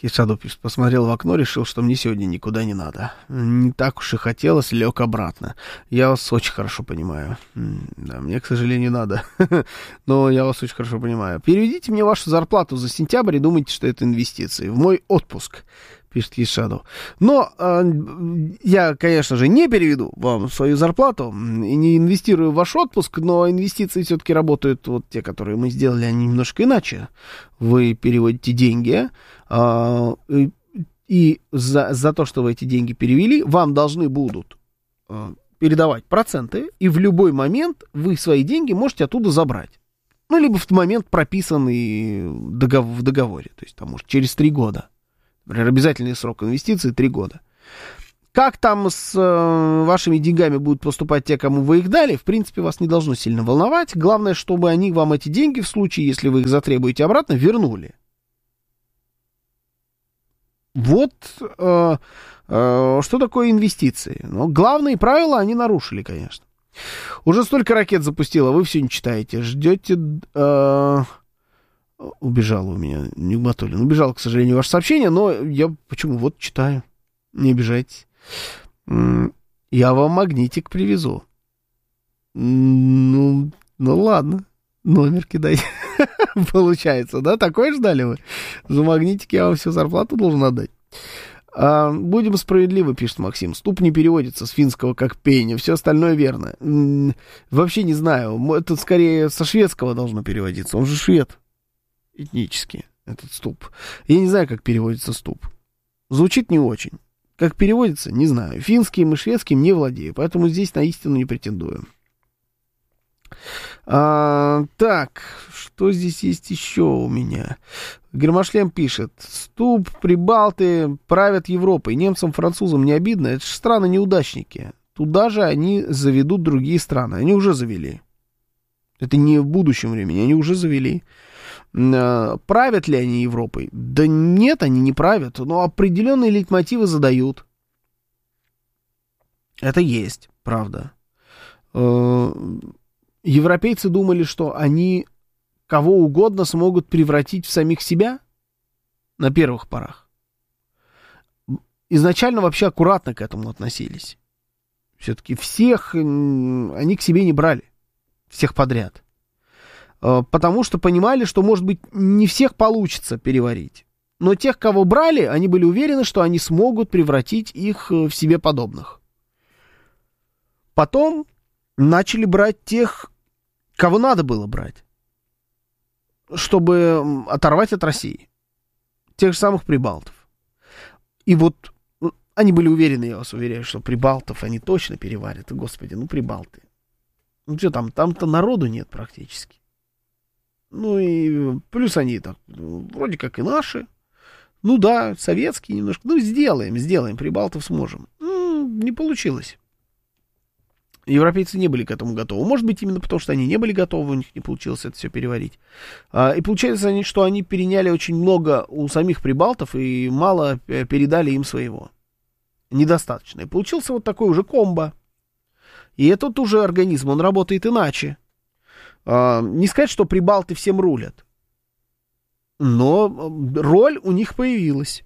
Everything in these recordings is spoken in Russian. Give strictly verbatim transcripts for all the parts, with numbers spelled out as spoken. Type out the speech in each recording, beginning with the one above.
Кишаду посмотрел в окно, решил, что мне сегодня никуда не надо. Не так уж и хотелось, лег обратно. Я вас очень хорошо понимаю. Да, мне, к сожалению, надо. Но я вас очень хорошо понимаю. Переведите мне вашу зарплату за сентябрь и думайте, что это инвестиции. В мой отпуск, пишет Кишаду. Но э, я, конечно же, не переведу вам свою зарплату и не инвестирую в ваш отпуск, но инвестиции все-таки работают, вот те, которые мы сделали, они немножко иначе. Вы переводите деньги, Uh, и, и за, за то, что вы эти деньги перевели, вам должны будут uh, передавать проценты, и в любой момент вы свои деньги можете оттуда забрать. Ну, либо в момент, прописанный догов- в договоре, то есть там, может, через три года. Например, обязательный срок инвестиций три года. Как там с uh, вашими деньгами будут поступать те, кому вы их дали, в принципе, вас не должно сильно волновать. Главное, чтобы они вам эти деньги, в случае, если вы их затребуете обратно, вернули. Вот э, э, что такое инвестиции. Но главные правила они нарушили, конечно. Уже столько ракет запустила, вы все не читаете. Ждете... Э, убежало у меня, Нигматуллин. Убежало, к сожалению, ваше сообщение, но я почему? Вот читаю. Не обижайтесь. Я вам магнитик привезу. Ну, ну ладно. Номер кидайте. Получается, да? Такое ждали вы? За магнитик я вам всю зарплату должен отдать. А, будем справедливы, пишет Максим. Ступ не переводится с финского как пеня. Все остальное верно. М-м, вообще не знаю. Это скорее со шведского должно переводиться. Он же швед. Этнически. Этот ступ. Я не знаю, как переводится ступ. Звучит не очень. Как переводится, не знаю. Финским и шведским не владею. Поэтому здесь на истину не претендую. А, так, что здесь есть еще у меня? Гермошлем пишет: Ступ, прибалты правят Европой. Немцам, французам не обидно. Это же страны-неудачники. Туда же они заведут другие страны. Они уже завели. Это не в будущем времени. Они уже завели. А, правят ли они Европой? Да нет, они не правят. Но определенные лейтмотивы задают. Это есть, правда. Европейцы думали, что они кого угодно смогут превратить в самих себя на первых порах. Изначально вообще аккуратно к этому относились. Все-таки всех они к себе не брали. Всех подряд. Потому что понимали, что, может быть, не всех получится переварить. Но тех, кого брали, они были уверены, что они смогут превратить их в себе подобных. Потом начали брать тех, кого надо было брать, чтобы оторвать от России. Тех же самых прибалтов. И вот они были уверены, я вас уверяю, что прибалтов они точно переварят. Господи, ну прибалты. Ну что там, там-то народу нет практически. Ну и плюс они так, ну, вроде как и наши. Ну да, советские немножко. Ну сделаем, сделаем, прибалтов сможем. Ну, не получилось. Европейцы не были к этому готовы. Может быть, именно потому, что они не были готовы, у них не получилось это все переварить. А, и получается, они, что они переняли очень много у самих прибалтов и мало передали им своего. Недостаточно. И получился вот такой уже комбо. И этот уже организм, он работает иначе. А, не сказать, что прибалты всем рулят. Но роль у них появилась.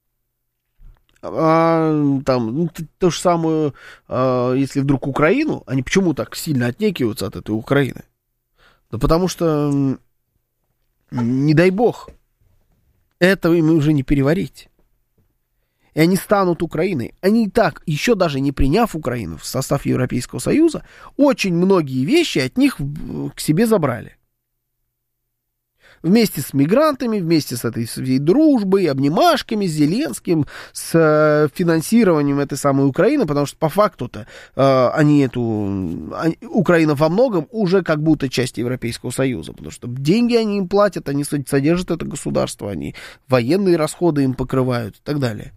А, там, ну, то же самое, а, если вдруг Украину, они почему так сильно отнекиваются от этой Украины? Да потому что, не дай бог, этого им уже не переварить. И они станут Украиной. Они и так, еще даже не приняв Украину в состав Европейского Союза, очень многие вещи от них к себе забрали. Вместе с мигрантами, вместе с этой своей дружбой, обнимашками, с Зеленским, с э, финансированием этой самой Украины, потому что по факту-то э, они эту... Они, Украина во многом уже как будто часть Европейского Союза, потому что деньги они им платят, они содержат это государство, они военные расходы им покрывают и так далее.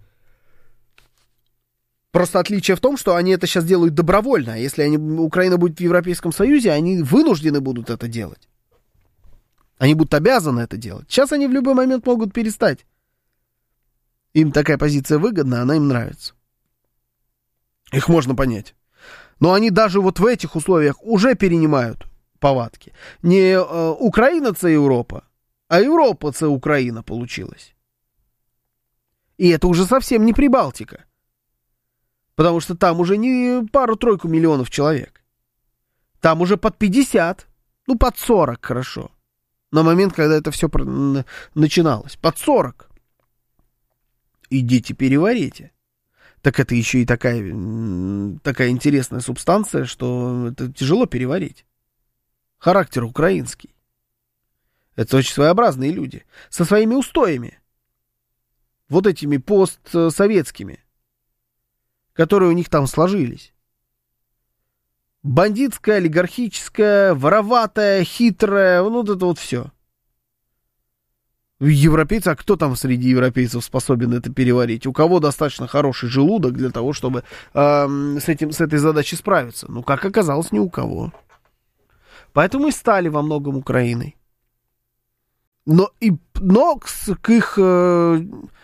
Просто отличие в том, что они это сейчас делают добровольно, а если они, Украина будет в Европейском Союзе, они вынуждены будут это делать. Они будут обязаны это делать. Сейчас они в любой момент могут перестать. Им такая позиция выгодна, она им нравится. Их можно понять. Но они даже вот в этих условиях уже перенимают повадки. Не э, Украина це Европа, а Европа це Украина получилась. И это уже совсем не Прибалтика. Потому что там уже не пару-тройку миллионов человек. Там уже под пятьдесят, ну под сорок, хорошо. На момент, когда это все начиналось. Под сорок. Идите переварите. Так это еще и такая, такая интересная субстанция, что это тяжело переварить. Характер украинский. Это очень своеобразные люди. Со своими устоями. Вот этими постсоветскими. Которые у них там сложились. Бандитская, олигархическая, вороватая, хитрая. Ну, вот это вот все. Европейцы, а кто там среди европейцев способен это переварить? У кого достаточно хороший желудок для того, чтобы э, с, этим, с этой задачей справиться? Ну, как оказалось, ни у кого. Поэтому и стали во многом Украиной. Но, и, но к, к их, э,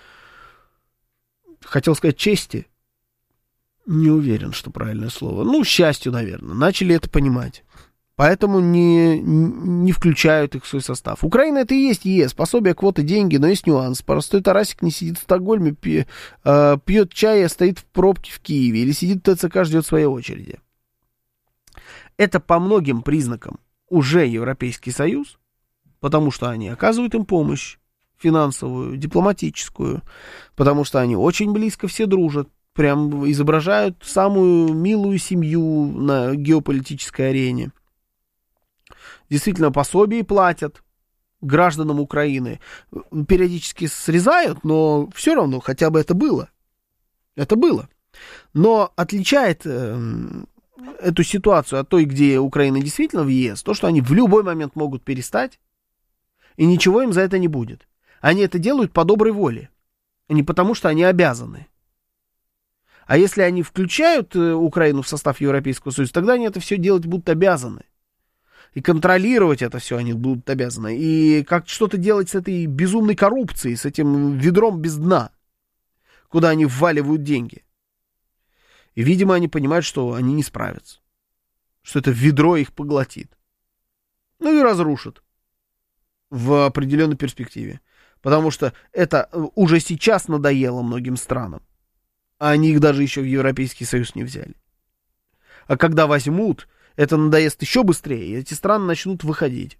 хотел сказать, чести, не уверен, что правильное слово. Ну, счастью, наверное. Начали это понимать. Поэтому не, не включают их в свой состав. Украина это и есть ЕС. Пособие, квоты, деньги, но есть нюанс. Простой Тарасик не сидит в Стокгольме, пи, э, пьет чай, а стоит в пробке в Киеве. Или сидит в ТЦК, ждет своей очереди. Это по многим признакам уже Европейский Союз, потому что они оказывают им помощь финансовую, дипломатическую, потому что они очень близко все дружат. Прям изображают самую милую семью на геополитической арене. Действительно, пособия платят гражданам Украины. Периодически срезают, но все равно хотя бы это было. Это было. Но отличает э, эту ситуацию от той, где Украина действительно в ЕС, то, что они в любой момент могут перестать, и ничего им за это не будет. Они это делают по доброй воле, а не потому, что они обязаны. А если они включают Украину в состав Европейского Союза, тогда они это все делать будут обязаны. И контролировать это все они будут обязаны. И как что-то делать с этой безумной коррупцией, с этим ведром без дна, куда они вваливают деньги. И, видимо, они понимают, что они не справятся. Что это ведро их поглотит. Ну и разрушит в определенной перспективе. Потому что это уже сейчас надоело многим странам. А они их даже еще в Европейский Союз не взяли. А когда возьмут, это надоест еще быстрее, и эти страны начнут выходить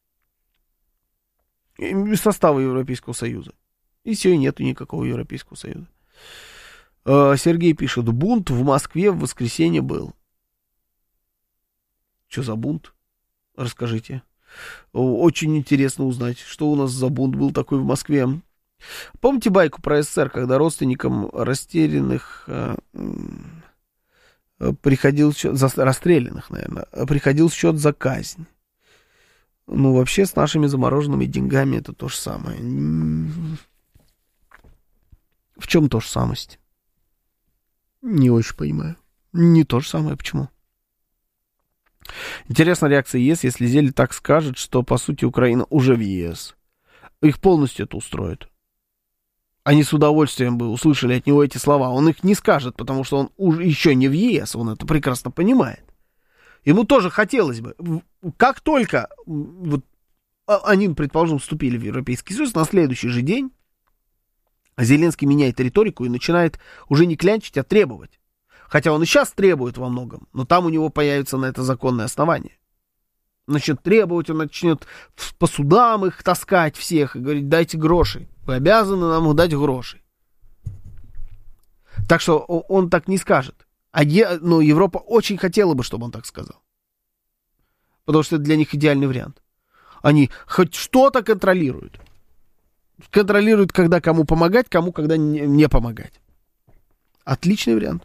из состава Европейского Союза. И все, и нету никакого Европейского Союза. Сергей пишет, бунт в Москве в воскресенье был. Что за бунт? Расскажите. Очень интересно узнать, что у нас за бунт был такой в Москве. Помните байку про СССР, когда родственникам растерянных э, э, приходил счет, за, расстрелянных, наверное, приходил счет за казнь? Ну, вообще, с нашими замороженными деньгами это то же самое. В чем то же самость? Не очень понимаю. Не то же самое, почему? Интересна реакция ЕС, если Зель так скажет, что, по сути, Украина уже в ЕС. Их полностью это устроит. Они с удовольствием бы услышали от него эти слова. Он их не скажет, потому что он уже еще не в ЕС, он это прекрасно понимает. Ему тоже хотелось бы. Как только вот, они, предположим, вступили в Европейский Союз, на следующий же день Зеленский меняет риторику и начинает уже не клянчить, а требовать. Хотя он и сейчас требует во многом, но там у него появится на это законное основание. Начнет требовать, он начнет по судам их таскать всех и говорить, дайте гроши. Вы обязаны нам дать гроши. Так что он так не скажет. А е, ну, Европа очень хотела бы, чтобы он так сказал. Потому что это для них идеальный вариант. Они хоть что-то контролируют. Контролируют, когда кому помогать, кому когда не, не помогать. Отличный вариант.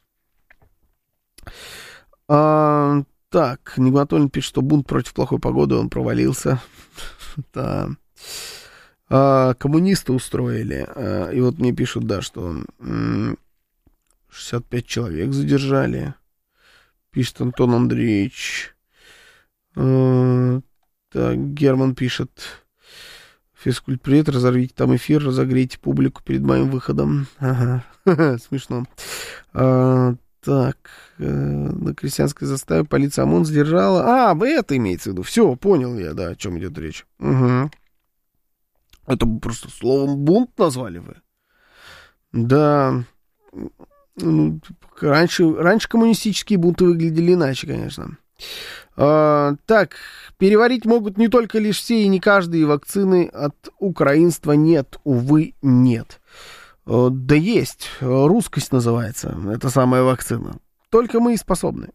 А, так, Нигматуллин пишет, что бунт против плохой погоды, он провалился. Да. А, коммунисты устроили. А, и вот мне пишут, да, что шестьдесят пять человек задержали. Пишет Антон Андреевич. А, так, Герман пишет. Физкульт-привет, разорвите там эфир, разогрейте публику перед моим выходом. Ага, смешно. А, так, э, на крестьянской заставе полиция ОМОН сдержала. А, вы это имеете в виду? Все, понял я, да, о чем идет речь. Угу. Это просто словом бунт назвали вы. Да, ну, раньше, раньше коммунистические бунты выглядели иначе, конечно. А, так, переварить могут не только лишь все и не каждый, вакцины от украинства нет, увы, нет. А, да есть, русскость называется, это самая вакцина. Только мы и способны.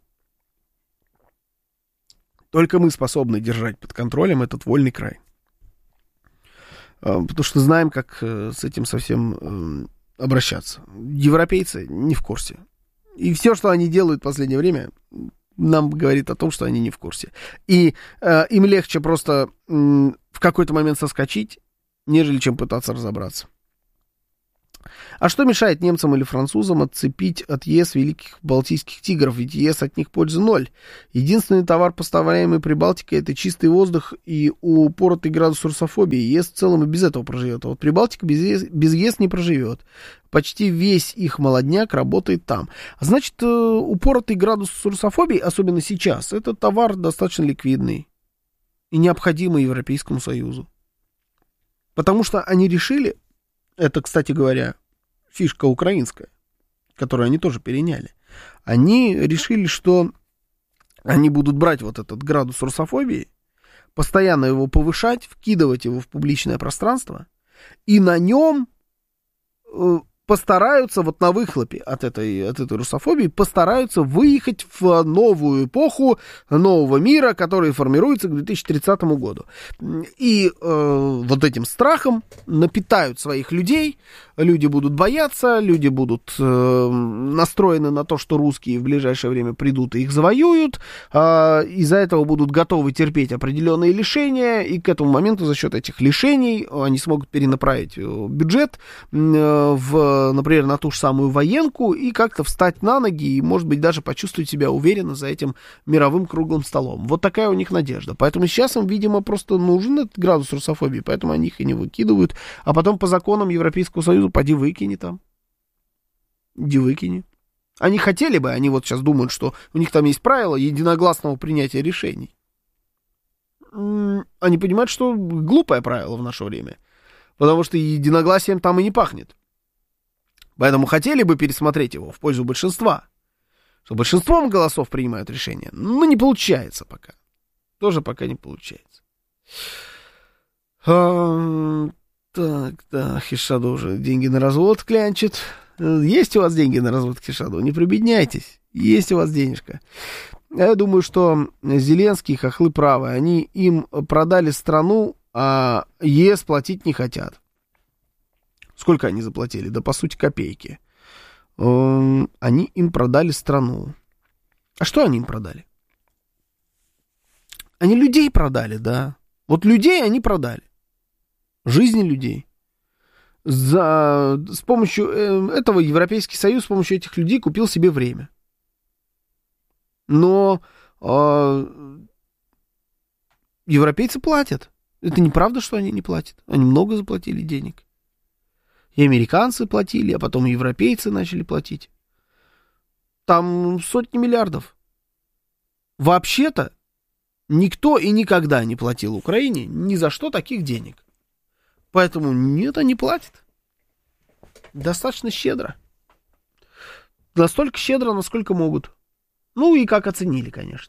Только мы способны держать под контролем этот вольный край. А, потому что знаем, как с этим совсем обращаться. Европейцы не в курсе. И все, что они делают в последнее время, нам говорит о том, что они не в курсе. И э, им легче просто э, в какой-то момент соскочить, нежели чем пытаться разобраться. А что мешает немцам или французам отцепить от ЕС великих балтийских тигров? Ведь ЕС от них пользы ноль. Единственный товар, поставляемый Прибалтикой, это чистый воздух и упоротый градус русофобии. ЕС в целом и без этого проживет. А вот Прибалтика без ЕС, без ЕС не проживет. Почти весь их молодняк работает там. Значит, упоротый градус русофобии, особенно сейчас, это товар достаточно ликвидный и необходимый Европейскому Союзу. Потому что они решили, это, кстати говоря, фишка украинская, которую они тоже переняли. Они решили, что они будут брать вот этот градус русофобии, постоянно его повышать, вкидывать его в публичное пространство, и на нем э, постараются, вот на выхлопе от этой, от этой русофобии, постараются выехать в новую эпоху нового мира, который формируется к две тысячи тридцатому году. И э, вот этим страхом напитают своих людей, люди будут бояться, люди будут э, настроены на то, что русские в ближайшее время придут и их завоюют, э, из-за этого будут готовы терпеть определенные лишения, и к этому моменту за счет этих лишений они смогут перенаправить бюджет э, в например, на ту же самую военку и как-то встать на ноги и, может быть, даже почувствовать себя уверенно за этим мировым круглым столом. Вот такая у них надежда. Поэтому сейчас им, видимо, просто нужен этот градус русофобии, поэтому они их и не выкидывают. А потом по законам Европейского Союза поди выкини там. Иди выкини. Они хотели бы, они вот сейчас думают, что у них там есть правила единогласного принятия решений. Они понимают, что глупое правило в наше время. Потому что единогласием там и не пахнет. Поэтому хотели бы пересмотреть его в пользу большинства. Что большинством голосов принимают решения. Но не получается пока. Тоже пока не получается. А, так, да, Хишаду уже деньги на развод клянчит. Есть у вас деньги на развод, Хишаду? Не прибедняйтесь. Есть у вас денежка. Я думаю, что Зеленский, хохлы правы. Они им продали страну, а ЕС платить не хотят. Сколько они заплатили? Да, по сути, копейки. Эм, они им продали страну. А что они им продали? Они людей продали, да. Вот людей они продали. Жизни людей. За, с помощью э, этого Европейский Союз, с помощью этих людей купил себе время. Но э, европейцы платят. Это неправда, что они не платят. Они много заплатили денег. И американцы платили, а потом и европейцы начали платить. Там сотни миллиардов. Вообще-то никто и никогда не платил Украине ни за что таких денег. Поэтому нет, они платят. Достаточно щедро. Настолько щедро, насколько могут. Ну и как оценили, конечно.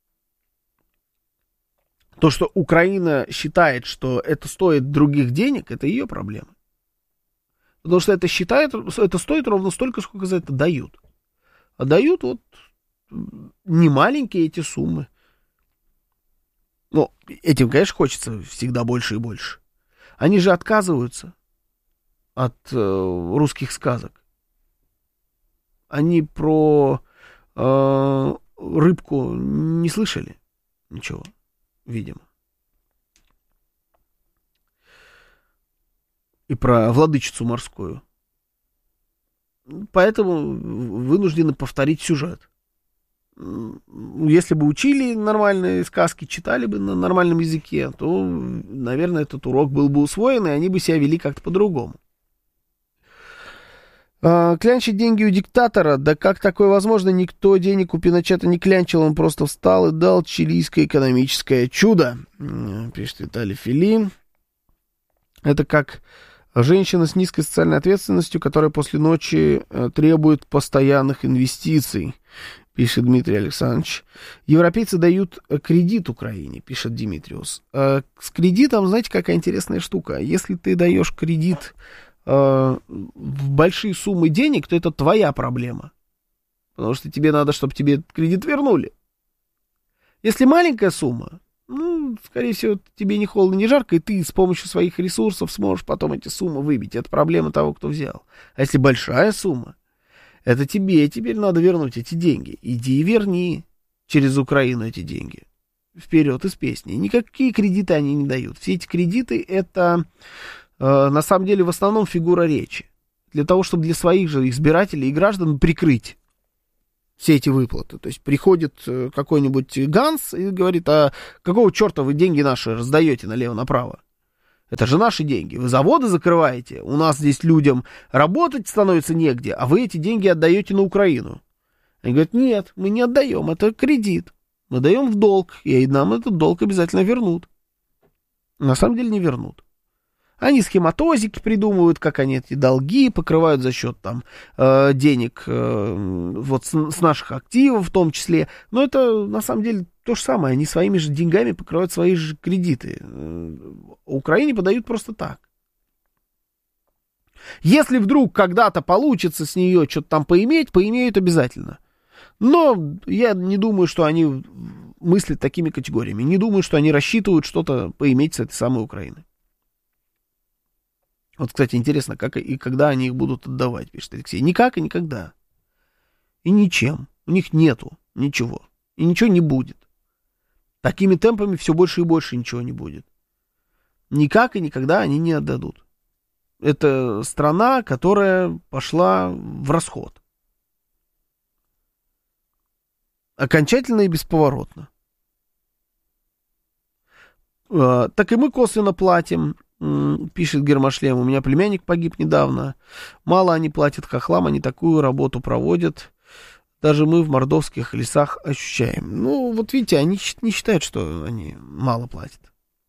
То, что Украина считает, что это стоит других денег, это ее проблема. Потому что это считает, это стоит ровно столько, сколько за это дают. А дают вот немаленькие эти суммы. Ну, этим, конечно, хочется всегда больше и больше. Они же отказываются от э, русских сказок. Они про э, рыбку не слышали ничего, видимо. И про владычицу морскую. Поэтому вынуждены повторить сюжет. Если бы учили нормальные сказки, читали бы на нормальном языке, то, наверное, этот урок был бы усвоен, и они бы себя вели как-то по-другому. Клянчить деньги у диктатора? Да как такое возможно? Никто денег у Пиночета не клянчил, он просто встал и дал чилийское экономическое чудо. Пишет Виталий Филин. Это как Женщина с низкой социальной ответственностью, которая после ночи э, требует постоянных инвестиций, пишет Дмитрий Александрович. Европейцы дают кредит Украине, пишет Димитриус. Э, с кредитом, знаете, какая интересная штука. Если ты даешь кредит э, в большие суммы денег, то это твоя проблема. Потому что тебе надо, чтобы тебе кредит вернули. Если маленькая сумма, ну, скорее всего, тебе не холодно, не жарко, и ты с помощью своих ресурсов сможешь потом эти суммы выбить. Это проблема того, кто взял. А если большая сумма, это тебе теперь надо вернуть эти деньги. Иди и верни через Украину эти деньги. Вперед из песни. Никакие кредиты они не дают. Все эти кредиты это э, на самом деле в основном фигура речи. Для того, чтобы для своих же избирателей и граждан прикрыть все эти выплаты. То есть приходит какой-нибудь Ганс и говорит: а какого черта вы деньги наши раздаете налево-направо? Это же наши деньги. Вы заводы закрываете, у нас здесь людям работать становится негде, а вы эти деньги отдаете на Украину. Они говорят: нет, мы не отдаем, это кредит. Мы даем в долг, и нам этот долг обязательно вернут. На самом деле не вернут. Они схематозики придумывают, как они эти долги покрывают за счет там э, денег э, вот с, с наших активов в том числе. Но это на самом деле то же самое. Они своими же деньгами покрывают свои же кредиты. Украине подают просто так. Если вдруг когда-то получится с нее что-то там поиметь, поимеют обязательно. Но я не думаю, что они мыслят такими категориями. Не думаю, что они рассчитывают что-то поиметь с этой самой Украины. Вот, кстати, интересно, как и когда они их будут отдавать, пишет Алексей. Никак и никогда. И ничем. У них нету ничего. И ничего не будет. Такими темпами все больше и больше ничего не будет. Никак и никогда они не отдадут. Это страна, которая пошла в расход. Окончательно и бесповоротно. Так и мы косвенно платим. Пишет Гермошлем: у меня племянник погиб недавно. Мало они платят хохлам, они такую работу проводят. Даже мы в мордовских лесах ощущаем. Ну, вот видите, они не считают, что они мало платят.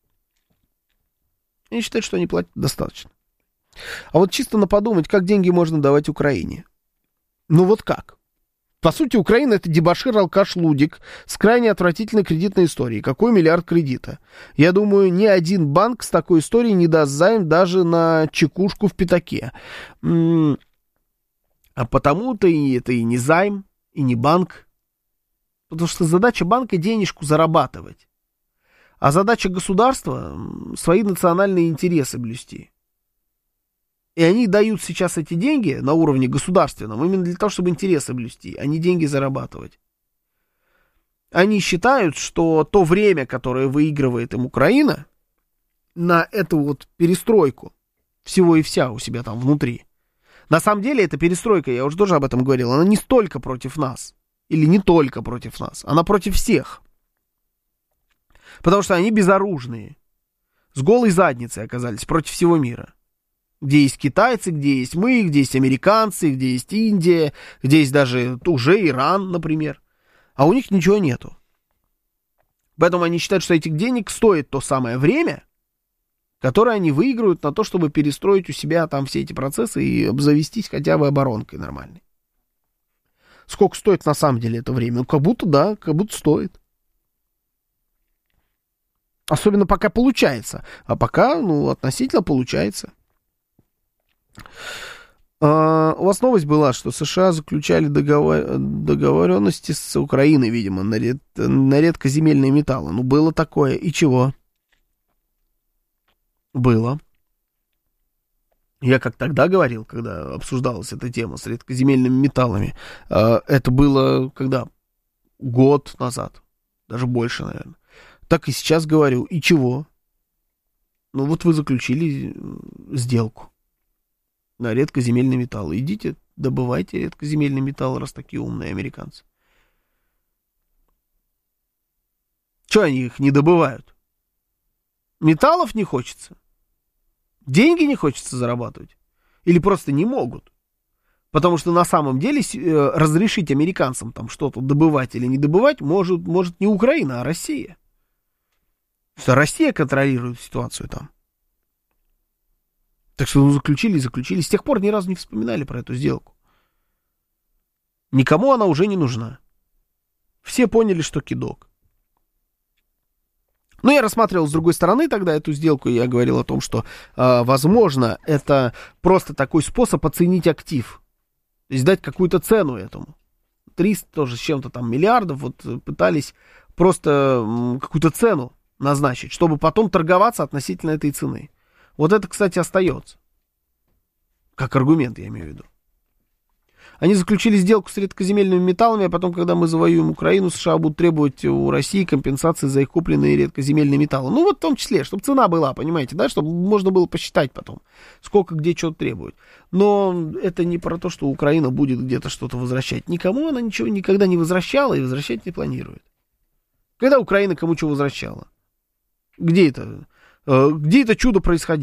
Они считают, что они платят достаточно. А вот чисто на подумать, как деньги можно давать Украине. Ну вот как? По сути, Украина — это дебошир, алкаш, лудик с крайне отвратительной кредитной историей. Какой миллиард кредита? Я думаю, ни один банк с такой историей не даст займ даже на чекушку в пятаке. М-м- а потому-то и это и не займ, и не банк. Потому что задача банка — денежку зарабатывать. А задача государства — свои национальные интересы блюсти. И они дают сейчас эти деньги на уровне государственном именно для того, чтобы интересы блюсти, а не деньги зарабатывать. Они считают, что то время, которое выигрывает им Украина на эту вот перестройку всего и вся у себя там внутри. На самом деле эта перестройка, я уже тоже об этом говорил, она не столько против нас. Или не только против нас. Она против всех. Потому что они безоружные. С голой задницей оказались против всего мира. Где есть китайцы, где есть мы, где есть американцы, где есть Индия, где есть даже уже Иран, например. А у них ничего нету. Поэтому они считают, что этих денег стоит то самое время, которое они выигрывают на то, чтобы перестроить у себя там все эти процессы и обзавестись хотя бы оборонкой нормальной. Сколько стоит на самом деле это время? Ну, как будто да, как будто стоит. Особенно пока получается. А пока, ну, относительно получается. А, у вас новость была, что США заключали договор... договоренности с Украиной, видимо, на, ред... на редкоземельные металлы. Ну, было такое. И чего? Было. Я как тогда говорил, когда обсуждалась эта тема с редкоземельными металлами. А, это было когда? Год назад. Даже больше, наверное. Так и сейчас говорю. И чего? Ну, вот вы заключили сделку на редкоземельные металлы. Идите, добывайте редкоземельные металлы, раз такие умные американцы. Чего они их не добывают? Металлов не хочется? Деньги не хочется зарабатывать? Или просто не могут? Потому что на самом деле э, разрешить американцам там что-то добывать или не добывать может, может не Украина, а Россия. Что Россия контролирует ситуацию там. Так что ну, заключили и заключили. С тех пор ни разу не вспоминали про эту сделку. Никому она уже не нужна. Все поняли, что кидок. Но я рассматривал с другой стороны тогда эту сделку, и я говорил о том, что, э, возможно, это просто такой способ оценить актив. То есть дать какую-то цену этому. триста тоже с чем-то там миллиардов вот пытались просто м, какую-то цену назначить, чтобы потом торговаться относительно этой цены. Вот это, кстати, остается. Как аргумент, я имею в виду. Они заключили сделку с редкоземельными металлами, а потом, когда мы завоюем Украину, США будут требовать у России компенсации за их купленные редкоземельные металлы. Ну, вот в том числе, чтобы цена была, понимаете, да, чтобы можно было посчитать потом, сколько где что требует. Но это не про то, что Украина будет где-то что-то возвращать. Никому она ничего никогда не возвращала и возвращать не планирует. Когда Украина кому что возвращала? Где это? Где это чудо происходило?